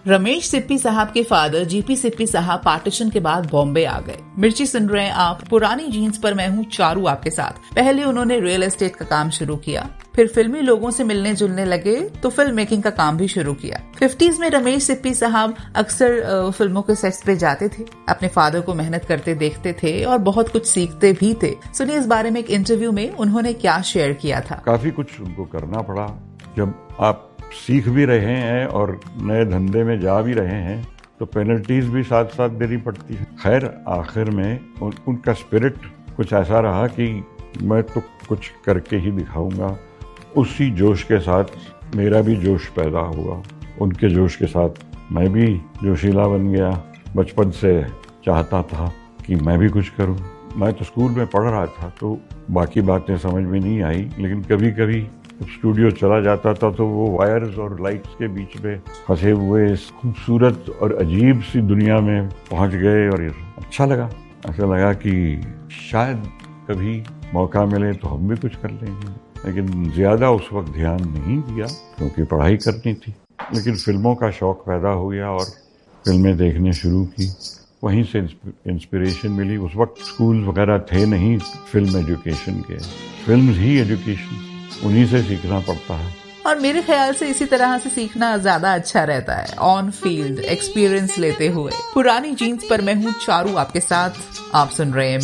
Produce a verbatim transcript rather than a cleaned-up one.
रमेश सिप्पी साहब के father GP Sippy साहब पार्टीशन के बाद बॉम्बे आ गए। मिर्ची सुन रहे हैं आप पुरानी जीन्स पर, मैं हूँ चारू आपके साथ। पहले उन्होंने रियल एस्टेट का काम शुरू किया, फिर फिल्मी लोगों से मिलने जुलने लगे तो फिल्म मेकिंग का काम भी शुरू किया। फिफ्टीज में रमेश सिप्पी साहब अक्सर फिल्मों के सेट्स पे जाते थे, अपने फादर को मेहनत करते देखते थे और बहुत कुछ सीखते भी थे। सुनिए इस बारे में एक इंटरव्यू में उन्होंने क्या शेयर किया था। काफी कुछ उनको करना पड़ा। जब आप सीख भी रहे हैं और नए धंधे में जा भी रहे हैं तो पेनल्टीज भी साथ साथ देनी पड़ती है। खैर आखिर में उन, उनका स्पिरिट कुछ ऐसा रहा कि मैं तो कुछ करके ही दिखाऊंगा। उसी जोश के साथ मेरा भी जोश पैदा हुआ, उनके जोश के साथ मैं भी जोशीला बन गया। बचपन से चाहता था कि मैं भी कुछ करूं। मैं तो स्कूल में पढ़ रहा था तो बाकी बातें समझ में नहीं आई, लेकिन कभी कभी जब स्टूडियो चला जाता था तो वो वायर्स और लाइट्स के बीच में फंसे हुए इस खूबसूरत और अजीब सी दुनिया में पहुंच गए और अच्छा लगा। ऐसा लगा कि शायद कभी मौका मिले तो हम भी कुछ कर लेंगे, लेकिन ज्यादा उस वक्त ध्यान नहीं दिया क्योंकि पढ़ाई करनी थी। लेकिन फिल्मों का शौक पैदा हो गया और फिल्में देखने शुरू की। वहीं से इंस्पिरेशन मिली। उस वक्त स्कूल वगैरह थे नहीं फिल्म एजुकेशन के, फिल्म ही एजुकेशन, उन्हीं से सीखना पड़ता है। और मेरे ख्याल से इसी तरह से सीखना ज्यादा अच्छा रहता है, ऑन फील्ड एक्सपीरियंस लेते हुए। पुरानी जीन्स पर मैं हूँ चारू आपके साथ, आप सुन रहे हैं